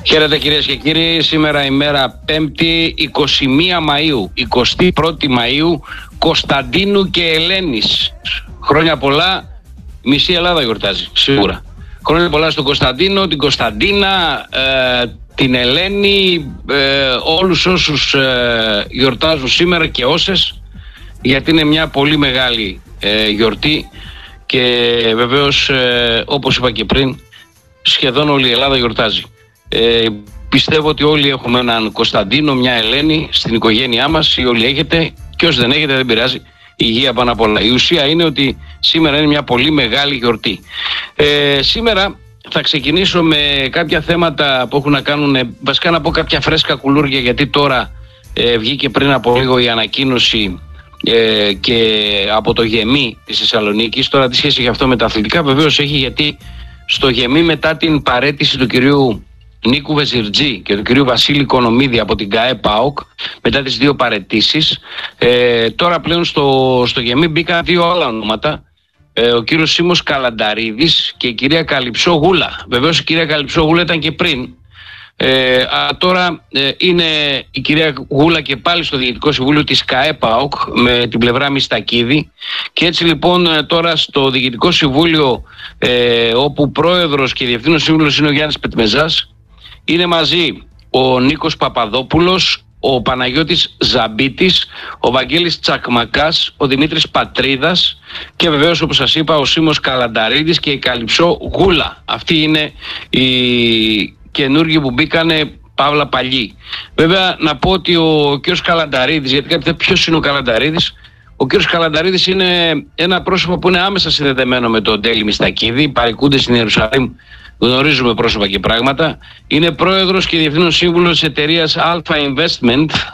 Χαίρετε κυρίες και κύριοι, σήμερα ημέρα 5η 21 Μαΐου, 21η Μαΐου, Κωνσταντίνου και Ελένης. Χρόνια πολλά, μισή Ελλάδα γιορτάζει, σίγουρα. Χρόνια πολλά στον Κωνσταντίνο, την Κωνσταντίνα, την Ελένη, όλους όσους γιορτάζουν σήμερα και όσες, γιατί είναι μια πολύ μεγάλη γιορτή και βεβαίως, όπως είπα και πριν, σχεδόν όλη η Ελλάδα γιορτάζει. Πιστεύω ότι όλοι έχουμε έναν Κωνσταντίνο, μια Ελένη στην οικογένειά μας, ή όλοι έχετε, και όσοι δεν έχετε δεν πειράζει, υγεία πάνω απ' όλα. Η ουσία είναι ότι σήμερα είναι μια πολύ μεγάλη γιορτή. Σήμερα θα ξεκινήσω με κάποια θέματα που έχουν να κάνουν, βασικά να πω κάποια φρέσκα κουλούρια, γιατί τώρα βγήκε πριν από λίγο η ανακοίνωση και από το Γεμί της Θεσσαλονίκης. Τώρα τι σχέση έχει αυτό με τα αθλητικά? Βεβαίως έχει, γιατί στο Γεμί, μετά την παραίτηση του κυρίου Νίκου Βεζιρτζή και του κυρίου Βασίλη Κονομίδη από την ΚΑΕ ΠΑΟΚ, μετά τις δύο παραιτήσεις, τώρα πλέον στο Γεμί μπήκαν δύο άλλα ονόματα, ο κύριος Σίμος Καλανταρίδης και η κυρία Καλυψό Γούλα. Βεβαίως η κυρία Καλυψό Γούλα ήταν και πριν, τώρα είναι η κυρία Γούλα και πάλι στο Διοικητικό Συμβούλιο της ΚΑΕ ΠΑΟΚ με την πλευρά Μιστακίδη, και έτσι λοιπόν τώρα στο Διοικητικό Συμβούλιο, όπου πρόεδρος και διευθύνων σύμβουλος είναι ο Γιάννης Πετμεζάς, είναι μαζί ο Νίκος Παπαδόπουλος, ο Παναγιώτης Ζαμπίτης, ο Βαγγέλης Τσακμακάς, ο Δημήτρης Πατρίδας και βεβαίως, όπως σας είπα, ο Σίμος Καλανταρίδης και η Καλυψό Γούλα. Αυτοί είναι οι καινούργοι που μπήκανε, παύλα παλιοί. Βέβαια να πω ότι ο κ. Καλανταρίδης, γιατί κάποιοι ποιος είναι ο Καλανταρίδης? Ο κ. Καλανταρίδης είναι ένα πρόσωπο που είναι άμεσα συνδεδεμένο με τον Τέλη Μιστακίδη, παρικούνται στην Ιερουσαλήμ, γνωρίζουμε πρόσωπα και πράγματα. Είναι πρόεδρος και διευθύνων σύμβουλος της εταιρείας Alpha Investment,